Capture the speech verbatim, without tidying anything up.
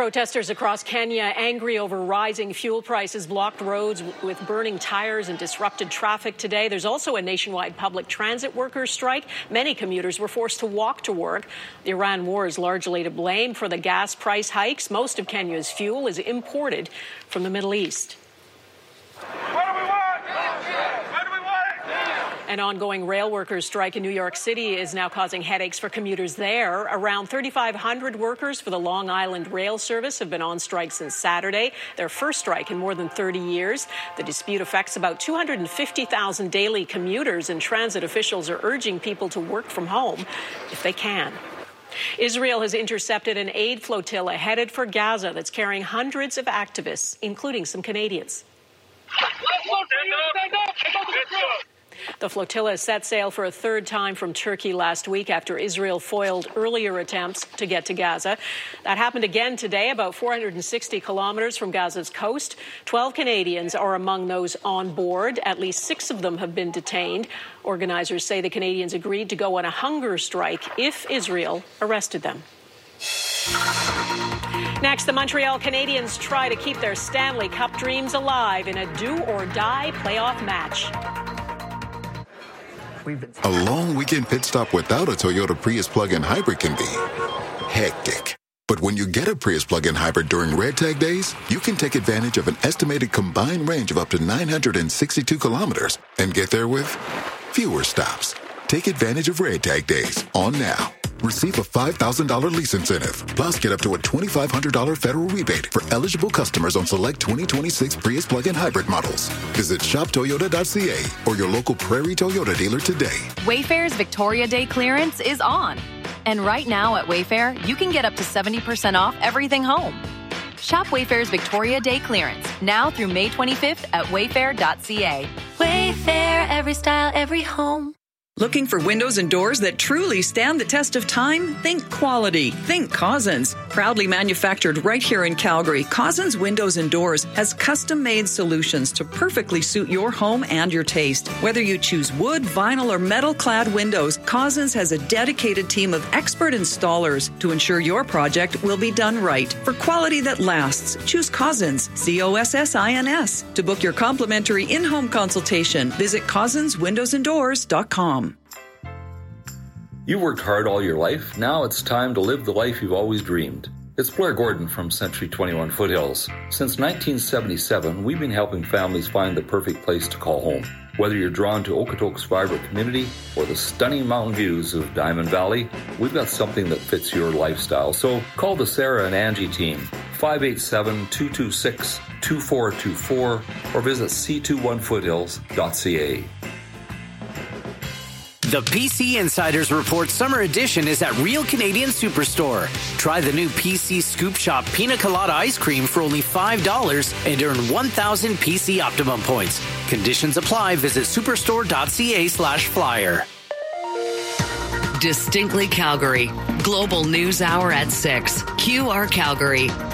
Protesters across Kenya, angry over rising fuel prices, blocked roads with burning tires and disrupted traffic today. There's also a nationwide public transit workers' strike. Many commuters were forced to walk to work. The Iran war is largely to blame for the gas price hikes. Most of Kenya's fuel is imported from the Middle East. What do we want? What do we want? An ongoing rail workers' strike in New York City is now causing headaches for commuters there. Around thirty-five hundred workers for the Long Island Rail Service have been on strike since Saturday, their first strike in more than thirty years. The dispute affects about two hundred fifty thousand daily commuters, and transit officials are urging people to work from home if they can. Israel has intercepted an aid flotilla headed for Gaza that's carrying hundreds of activists, including some Canadians. The flotilla set sail for a third time from Turkey last week after Israel foiled earlier attempts to get to Gaza. That happened again today, about four hundred sixty kilometers from Gaza's coast. Twelve Canadians are among those on board. At least six of them have been detained. Organizers say the Canadians agreed to go on a hunger strike if Israel arrested them. Next, the Montreal Canadiens try to keep their Stanley Cup dreams alive in a do-or-die playoff match. A long weekend pit stop without a Toyota Prius plug-in hybrid can be hectic. But when you get a Prius plug-in hybrid during Red Tag Days, you can take advantage of an estimated combined range of up to nine hundred sixty-two kilometers and get there with fewer stops. Take advantage of Red Tag Days on now. Receive a five thousand dollars lease incentive. Plus, get up to a twenty-five hundred dollars federal rebate for eligible customers on select twenty twenty-six Prius plug-in hybrid models. Visit shop toyota dot c a or your local Prairie Toyota dealer today. Wayfair's Victoria Day clearance is on. And right now at Wayfair, you can get up to seventy percent off everything home. Shop Wayfair's Victoria Day clearance now through May twenty-fifth at wayfair dot c a. Wayfair, every style, every home. Looking for windows and doors that truly stand the test of time? Think quality. Think Cozzens. Proudly manufactured right here in Calgary, Cozzens Windows and Doors has custom-made solutions to perfectly suit your home and your taste. Whether you choose wood, vinyl, or metal-clad windows, Cozzens has a dedicated team of expert installers to ensure your project will be done right. For quality that lasts, choose Cozzens, C O S S I N S. To book your complimentary in-home consultation, visit cozzens windows and doors dot com. You worked hard all your life. Now it's time to live the life you've always dreamed. It's Blair Gordon from Century twenty-one Foothills. Since nineteen seventy-seven, we've been helping families find the perfect place to call home. Whether you're drawn to Okotoks' vibrant community or the stunning mountain views of Diamond Valley, we've got something that fits your lifestyle. So call the Sarah and Angie team, five eight seven, two two six, two four two four, or visit c twenty-one foothills dot c a. The P C Insiders Report Summer Edition is at Real Canadian Superstore. Try the new P C Scoop Shop Pina Colada Ice Cream for only five dollars and earn one thousand P C Optimum points. Conditions apply. Visit superstore dot c a slash flyer. Distinctly Calgary. Global News Hour at six. Q R Calgary.